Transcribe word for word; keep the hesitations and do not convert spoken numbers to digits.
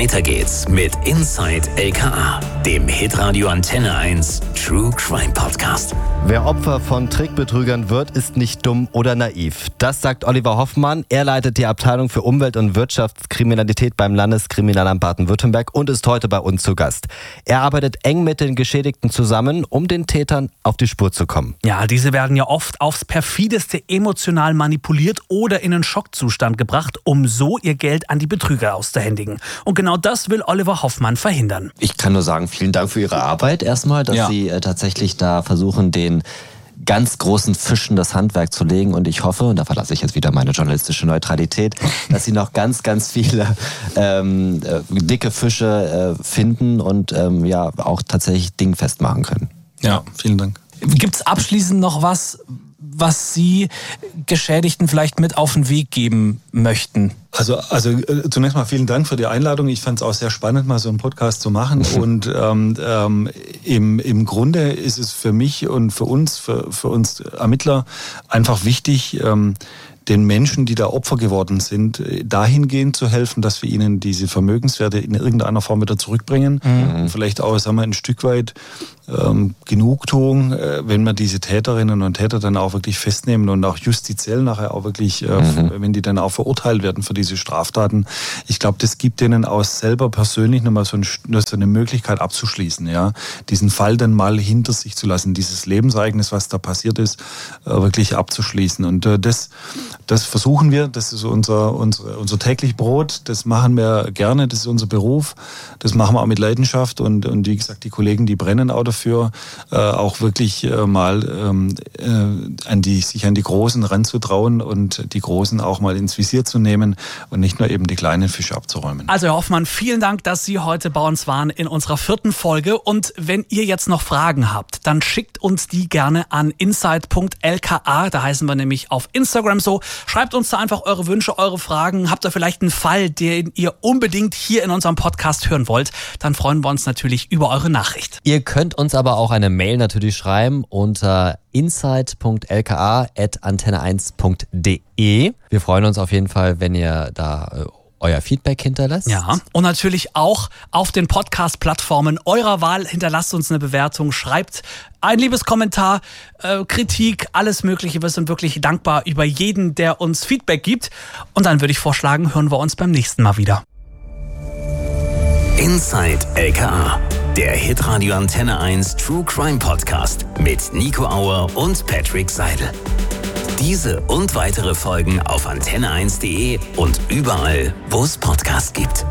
Weiter geht's mit Inside L K A, dem Hitradio Antenne eins True Crime Podcast. Wer Opfer von Trickbetrügern wird, ist nicht dumm oder naiv. Das sagt Oliver Hoffmann. Er leitet die Abteilung für Umwelt- und Wirtschaftskriminalität beim Landeskriminalamt Baden-Württemberg und ist heute bei uns zu Gast. Er arbeitet eng mit den Geschädigten zusammen, um den Tätern auf die Spur zu kommen. Ja, diese werden ja oft aufs perfideste emotional manipuliert oder in einen Schockzustand gebracht, um so ihr Geld an die Betrüger auszuhändigen. Und genau das will Oliver Hoffmann verhindern. Ich kann nur sagen, vielen Dank für Ihre Arbeit erstmal, dass ja. Sie äh, tatsächlich da versuchen, den ganz großen Fischen das Handwerk zu legen. Und ich hoffe, und da verlasse ich jetzt wieder meine journalistische Neutralität, dass Sie noch ganz, ganz viele ähm, äh, dicke Fische äh, finden und ähm, ja auch tatsächlich dingfest machen können. Ja, vielen Dank. Gibt es abschließend noch was, was Sie Geschädigten vielleicht mit auf den Weg geben möchten? Also, also äh, zunächst mal vielen Dank für die Einladung. Ich fand es auch sehr spannend, mal so einen Podcast zu machen. Und ähm, ähm, im, im Grunde ist es für mich und für uns, für, für uns Ermittler einfach wichtig, ähm, den Menschen, die da Opfer geworden sind, dahingehend zu helfen, dass wir ihnen diese Vermögenswerte in irgendeiner Form wieder zurückbringen. Mhm. Und vielleicht auch, sagen wir, ein Stück weit ähm, Genugtuung, äh, wenn wir diese Täterinnen und Täter dann auch wirklich festnehmen und auch justiziell nachher auch wirklich, äh, mhm. wenn die dann auch verurteilt werden für diese Straftaten. Ich glaube, das gibt denen auch selber persönlich nochmal so, ein, so eine Möglichkeit abzuschließen, ja, diesen Fall dann mal hinter sich zu lassen, dieses Lebensereignis, was da passiert ist, äh, wirklich abzuschließen. Und äh, das Das versuchen wir, das ist unser, unser, unser täglich Brot, das machen wir gerne, das ist unser Beruf, das machen wir auch mit Leidenschaft und, und wie gesagt, die Kollegen, die brennen auch dafür, äh, auch wirklich äh, mal ähm, äh, an die, sich an die Großen ranzutrauen und die Großen auch mal ins Visier zu nehmen und nicht nur eben die kleinen Fische abzuräumen. Also Herr Hoffmann, vielen Dank, dass Sie heute bei uns waren in unserer vierten Folge und wenn ihr jetzt noch Fragen habt, dann schickt uns die gerne an inside punkt l k a, da heißen wir nämlich auf Instagram so. Schreibt uns da einfach eure Wünsche, eure Fragen. Habt ihr vielleicht einen Fall, den ihr unbedingt hier in unserem Podcast hören wollt? Dann freuen wir uns natürlich über eure Nachricht. Ihr könnt uns aber auch eine Mail natürlich schreiben unter inside punkt l k a at antenne eins punkt de. Wir freuen uns auf jeden Fall, wenn ihr da äh, euer Feedback hinterlasst. Ja, und natürlich auch auf den Podcast-Plattformen eurer Wahl. Hinterlasst uns eine Bewertung, schreibt ein liebes Kommentar, äh, Kritik, alles Mögliche. Wir sind wirklich dankbar über jeden, der uns Feedback gibt. Und dann würde ich vorschlagen, hören wir uns beim nächsten Mal wieder. Inside L K A, der Hitradio Antenne eins True Crime Podcast mit Nico Auer und Patrick Seidel. Diese und weitere Folgen auf antenne eins punkt de und überall, wo es Podcasts gibt.